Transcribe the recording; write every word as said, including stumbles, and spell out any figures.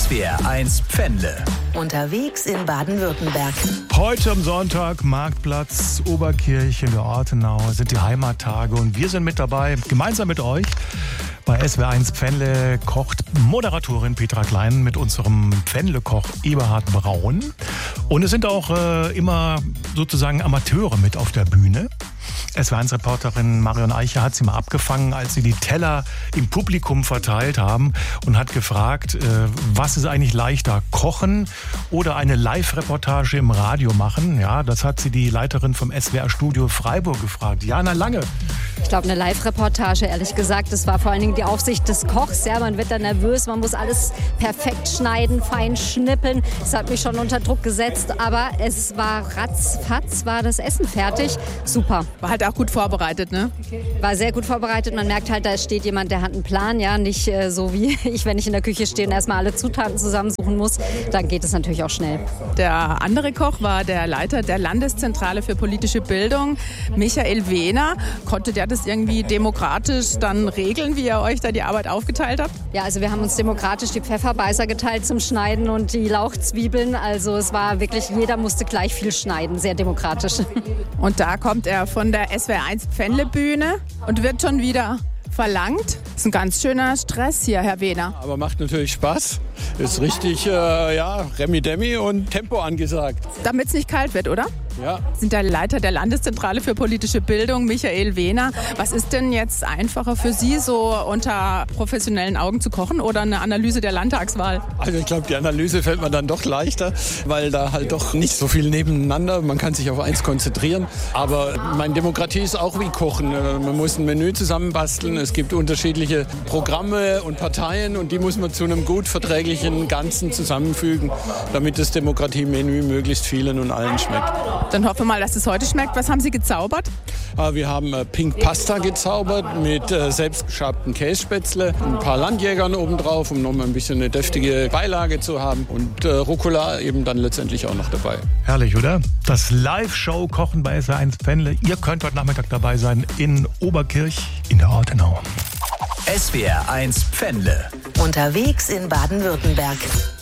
S W R eins Pfändle. Unterwegs in Baden-Württemberg. Heute am Sonntag, Marktplatz, Oberkirchen, der Ortenau, sind die Heimattage und wir sind mit dabei, gemeinsam mit euch. Bei S W R eins Pfändle kocht Moderatorin Petra Klein mit unserem Pfändle-Koch Eberhard Braun. Und es sind auch äh, immer sozusagen Amateure mit auf der Bühne. S W R eins-Reporterin Marion Eicher hat sie mal abgefangen, als sie die Teller im Publikum verteilt haben und hat gefragt, äh, was ist eigentlich leichter, kochen oder eine Live-Reportage im Radio machen? Ja, das hat sie die Leiterin vom S W R-Studio Freiburg gefragt, Jana Lange. Ich glaube, eine Live-Reportage, ehrlich gesagt, das war vor allen Dingen die Aufsicht des Kochs. Ja, man wird da nervös, man muss alles perfekt schneiden, fein schnippeln. Das hat mich schon unter Druck gesetzt, aber es war ratzfatz, war das Essen fertig. Super. War halt auch gut vorbereitet, ne? War sehr gut vorbereitet. Man merkt halt, da steht jemand, der hat einen Plan. Ja, nicht äh, so wie ich, wenn ich in der Küche stehe und erstmal alle Zutaten zusammensuchen muss. Dann geht es natürlich auch schnell. Der andere Koch war der Leiter der Landeszentrale für politische Bildung, Michael Wehner. Konnte der das irgendwie demokratisch dann regeln, wie ihr euch da die Arbeit aufgeteilt habt? Ja, also wir haben uns demokratisch die Pfefferbeißer geteilt zum Schneiden und die Lauchzwiebeln. Also es war wirklich, jeder musste gleich viel schneiden, sehr demokratisch. Und da kommt er von der S W R eins Pfändle-Bühne und wird schon wieder verlangt. Das ist ein ganz schöner Stress hier, Herr Wehner. Aber macht natürlich Spaß. Ist richtig, äh, ja, Remi-Demi und Tempo angesagt. Damit es nicht kalt wird, oder? Ja. Sie sind der Leiter der Landeszentrale für politische Bildung, Michael Wehner. Was ist denn jetzt einfacher für Sie, so unter professionellen Augen zu kochen oder eine Analyse der Landtagswahl? Also ich glaube, die Analyse fällt mir dann doch leichter, weil da halt doch nicht so viel nebeneinander. Man kann sich auf eins konzentrieren. Aber meine Demokratie ist auch wie Kochen. Man muss ein Menü zusammenbasteln. Es gibt unterschiedliche Programme und Parteien und die muss man zu einem gut verträglichen Ganzen zusammenfügen, damit das Demokratie-Menü möglichst vielen und allen schmeckt. Dann hoffen wir mal, dass es heute schmeckt. Was haben Sie gezaubert? Wir haben Pink Pasta gezaubert mit selbstgeschabten Kässpätzle, ein paar Landjägern obendrauf, um noch mal ein bisschen eine deftige Beilage zu haben und Rucola eben dann letztendlich auch noch dabei. Herrlich, oder? Das Live-Show-Kochen bei S W R eins Pfändle. Ihr könnt heute Nachmittag dabei sein in Oberkirch in der Ortenau. S W R eins Pfändle. Unterwegs in Baden-Württemberg.